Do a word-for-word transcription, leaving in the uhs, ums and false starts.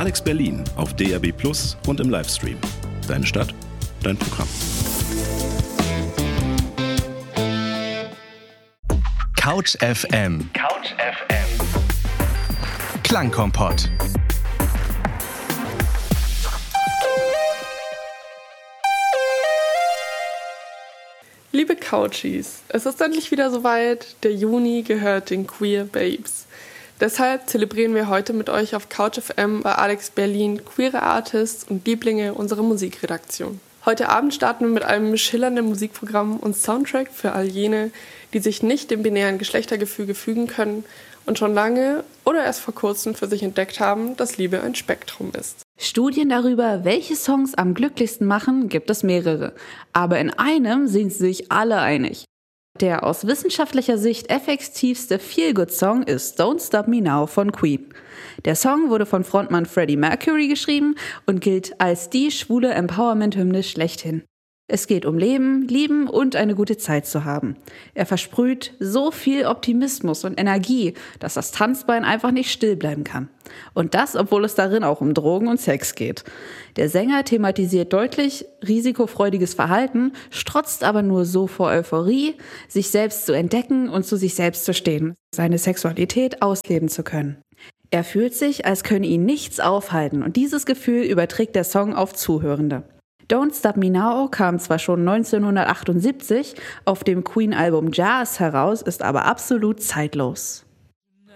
Alex Berlin auf D A B plus und im Livestream. Deine Stadt, dein Programm. Couch F M. Couch F M. Klangkompott. Liebe Couchies, es ist endlich wieder soweit. Der Juni gehört den Queer Babes. Deshalb zelebrieren wir heute mit euch auf Couch F M bei Alex Berlin queere Artists und Lieblinge unserer Musikredaktion. Heute Abend starten wir mit einem schillernden Musikprogramm und Soundtrack für all jene, die sich nicht dem binären Geschlechtergefüge fügen können und schon lange oder erst vor kurzem für sich entdeckt haben, dass Liebe ein Spektrum ist. Studien darüber, welche Songs am glücklichsten machen, gibt es mehrere. Aber in einem sind sich alle einig. Der aus wissenschaftlicher Sicht effektivste Feel-Good-Song ist Don't Stop Me Now von Queen. Der Song wurde von Frontmann Freddie Mercury geschrieben und gilt als die schwule Empowerment-Hymne schlechthin. Es geht um Leben, Lieben und eine gute Zeit zu haben. Er versprüht so viel Optimismus und Energie, dass das Tanzbein einfach nicht still bleiben kann. Und das, obwohl es darin auch um Drogen und Sex geht. Der Sänger thematisiert deutlich risikofreudiges Verhalten, strotzt aber nur so vor Euphorie, sich selbst zu entdecken und zu sich selbst zu stehen, seine Sexualität ausleben zu können. Er fühlt sich, als könne ihn nichts aufhalten, und dieses Gefühl überträgt der Song auf Zuhörende. Don't Stop Me Now kam zwar schon neunzehnhundertachtundsiebzig auf dem Queen-Album Jazz heraus, ist aber absolut zeitlos.